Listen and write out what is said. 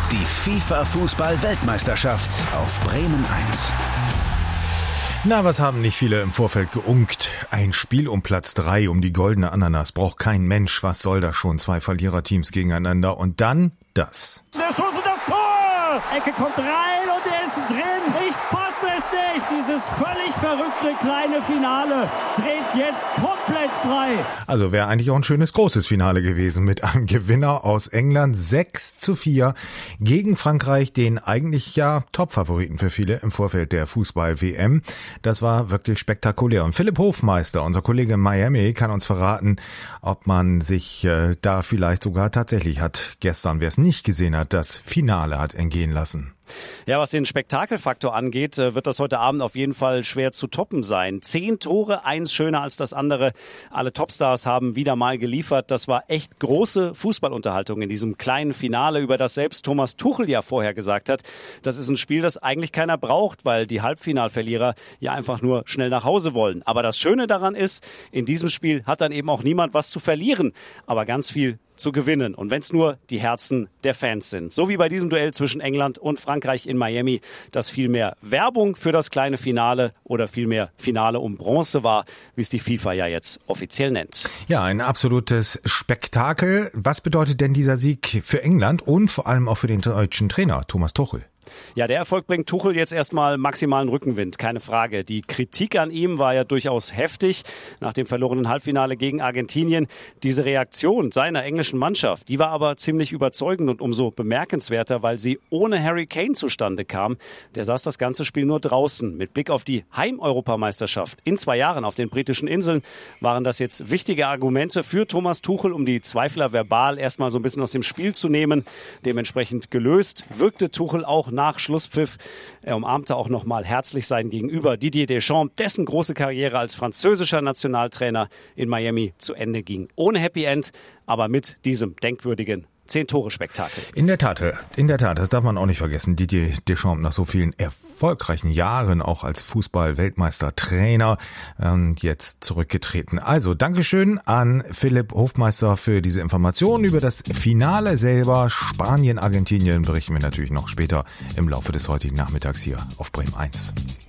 Die FIFA-Fußball-Weltmeisterschaft auf Bremen 1. Na, was haben nicht viele im Vorfeld geunkt? Ein Spiel um Platz 3, um die goldene Ananas, braucht kein Mensch. Was soll das schon? 2 Verliererteams gegeneinander und dann das. Der Schuss und das Tor! Ecke kommt rein und er ist drin. Ich fasse es nicht. Dieses völlig verrückte kleine Finale dreht jetzt komplett frei. Also wäre eigentlich auch ein schönes großes Finale gewesen mit einem Gewinner aus England 6:4 gegen Frankreich, den eigentlich ja Top-Favoriten für viele im Vorfeld der Fußball-WM. Das war wirklich spektakulär. Und Philipp Hofmeister, unser Kollege in Miami, kann uns verraten, ob man sich da vielleicht sogar tatsächlich gestern, wer es nicht gesehen hat, das Finale hat entgehen lassen. Ja, was den Spektakelfaktor angeht, wird das heute Abend auf jeden Fall schwer zu toppen sein. 10 Tore, eins schöner als das andere. Alle Topstars haben wieder mal geliefert. Das war echt große Fußballunterhaltung in diesem kleinen Finale, über das selbst Thomas Tuchel ja vorher gesagt hat. Das ist ein Spiel, das eigentlich keiner braucht, weil die Halbfinalverlierer ja einfach nur schnell nach Hause wollen. Aber das Schöne daran ist, in diesem Spiel hat dann eben auch niemand was zu verlieren, aber ganz viel zu gewinnen. Und wenn es nur die Herzen der Fans sind. So wie bei diesem Duell zwischen England und Frankreich in Miami, das viel mehr Werbung für das kleine Finale oder vielmehr Finale um Bronze war, wie es die FIFA ja jetzt offiziell nennt. Ja, ein absolutes Spektakel. Was bedeutet denn dieser Sieg für England und vor allem auch für den deutschen Trainer Thomas Tuchel? Ja, der Erfolg bringt Tuchel jetzt erstmal maximalen Rückenwind, keine Frage. Die Kritik an ihm war ja durchaus heftig nach dem verlorenen Halbfinale gegen Argentinien. Diese Reaktion seiner englischen Mannschaft, die war aber ziemlich überzeugend und umso bemerkenswerter, weil sie ohne Harry Kane zustande kam. Der saß das ganze Spiel nur draußen. Mit Blick auf die Heimeuropameisterschaft in 2 Jahren auf den britischen Inseln waren das jetzt wichtige Argumente für Thomas Tuchel, um die Zweifler verbal erstmal so ein bisschen aus dem Spiel zu nehmen. Dementsprechend gelöst wirkte Tuchel auch nach Schlusspfiff. Er umarmte auch nochmal herzlich seinen Gegenüber Didier Deschamps, dessen große Karriere als französischer Nationaltrainer in Miami zu Ende ging. Ohne Happy End, aber mit diesem denkwürdigen 10-Tore-Spektakel. In der Tat, das darf man auch nicht vergessen. Didier Deschamps nach so vielen erfolgreichen Jahren auch als Fußball-Weltmeister-Trainer jetzt zurückgetreten. Also Dankeschön an Philipp Hofmeister für diese Informationen über das Finale selber. Spanien, Argentinien berichten wir natürlich noch später im Laufe des heutigen Nachmittags hier auf Bremen 1.